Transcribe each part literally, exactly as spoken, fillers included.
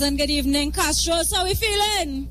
And good evening, Castro. How we feeling?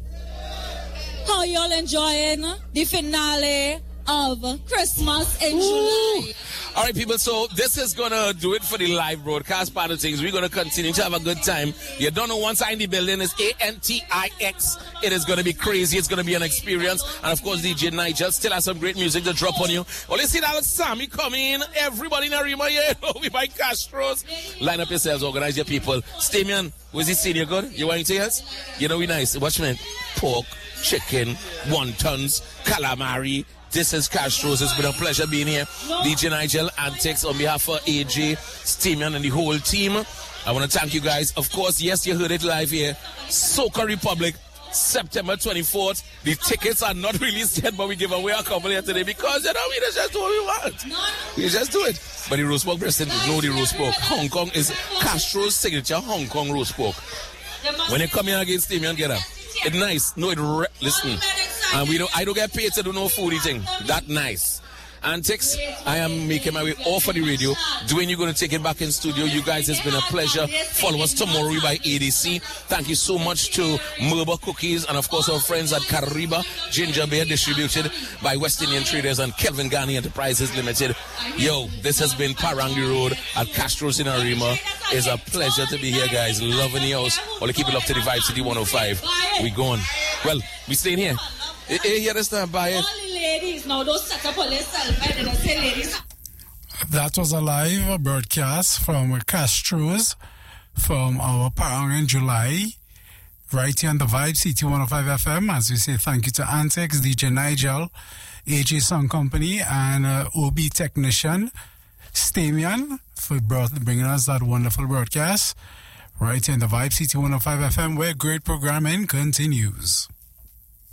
How y'all enjoying the finale of Christmas in Ooh. July? All right, people, so this is going to do it for the live broadcast part of things. We're going to continue to have a good time. You don't know, once I'm in the building, it's A N T I X. It is going to be crazy. It's going to be an experience. And, of course, D J Nigel still has some great music to drop on you. Well, you see that Sammy coming. Everybody in Arima here. We buy Castros. Line up yourselves. Organize your people. Stamian, was he senior good? You want to say us? You know, we nice. Watch me. Pork, chicken, wontons, calamari. This is Castros. It's been a pleasure being here. D J Nigel Antics on behalf of A J, Stamian, and the whole team. I want to thank you guys. Of course, yes, you heard it live here. Soca Republic, September twenty-fourth. The tickets are not released yet, but we give away a couple here today because, you know, we just do what we want. We just do it. But the roast pork president, know the roast pork. Hong Kong is Castro's signature Hong Kong roast pork. When you come here against Stamian, get up. It's nice. No, it re- listen. And we don't. I don't get paid to do no foodie thing. That nice. Antics, I am making my way off of the radio. Dwayne, you're going to take it back in studio. You guys, it's been a pleasure. Follow us tomorrow by A D C. Thank you so much to Merba Cookies and, of course, our friends at Kariba Ginger Beer, distributed by West Indian Traders and Kelvin Ghani Enterprises Limited. Yo, this has been Parangi Road at Castros in Arima. It's a pleasure to be here, guys. Loving the house. Well, keep it up to the Vibe City one oh five. We going. Well, we staying here. Hey, here is not by it. Ladies, now don't set up on yourself. I didn't say ladies. That was a live broadcast from Castros from our Parang in July, right here on the Vibe C T one oh five F M. As we say, thank you to Antics, D J Nigel, A J Sound Company, and uh, O B technician Stamian for bringing us that wonderful broadcast right here on the Vibe C T one oh five F M, where great programming continues.